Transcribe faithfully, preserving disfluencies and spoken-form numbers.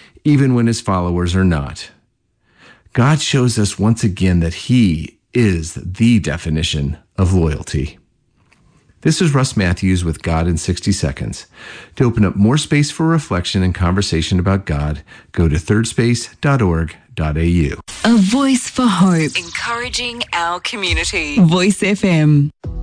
even when his followers are not. God shows us once again that he is the definition of loyalty. This is Russ Matthews with God in sixty seconds. To open up more space for reflection and conversation about God, go to third space dot org dot a u. A voice for hope. Encouraging our community. Voice F M.